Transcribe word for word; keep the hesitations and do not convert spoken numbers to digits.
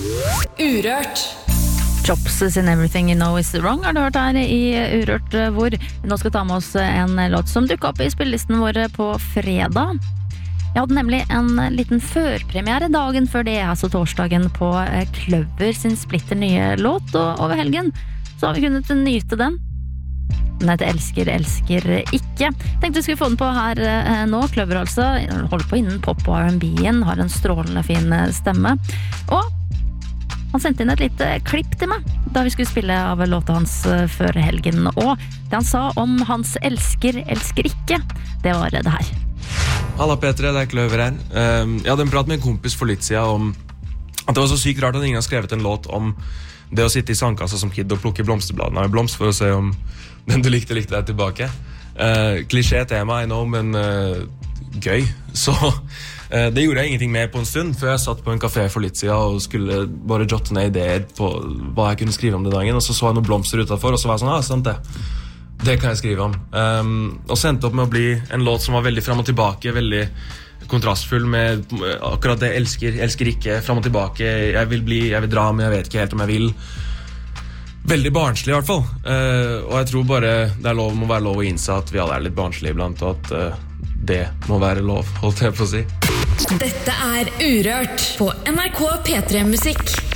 Urørt. Chops in Everything You Know Is Wrong har du hørt her i Urørt, hvor vi nå skal ta med oss en låt som dukket opp i spillelisten våre på fredag. Jeg hadde nemlig en liten førpremiere dagen før det, altså torsdagen, på Kløver sin splitter nye låt, og over helgen så har vi kunnet nyte den. Den heter Elsker, elsker ikke. Tenkte vi skulle få den på her eh, nå. Kløver altså, holder på innen pop og R and B-en, har en strålende fin stemme. Og han sendte inn et lite klipp til meg da vi skulle spille av låta hans før helgen. Og det han sa om hans elsker, elsker ikke, det var det her. Halla Petre, det er Kløver her. Jeg hadde en prat med en kompis for litt siden om at det var så sykt rart at ingen har skrevet en låt om det å sitte i sandkassa som kid og plukke blomsterbladene av en blomst for å se om den du likte, likte deg tilbake. Uh, Klisjé tema, I know, men uh, gøy. Så uh, det gjorde jeg ingenting med på en stund, før jeg satt på en kafé for litt siden og skulle bare jotte ned ideer på hva jeg kunne skrive om den dagen, og så så jeg noen blomster utenfor, og så var jeg sånn, ah, sant det. Det kan jeg skrive om. Um, og så endte opp med å bli en låt som var veldig frem og tilbake, veldig kontrastfull med akkurat det elsker, elsker ikke, frem og tilbake, jeg vil bli, jeg vil dra, men jeg vet ikke helt om jeg vil. Veldig barnslig i hvert fall, uh, og jeg tror bare det er lov, må være lov å innse at vi alle er litt barnslige iblant, og at uh, det må være lov, holdt jeg på å si. Dette er Urørt på N R K P tre Musikk.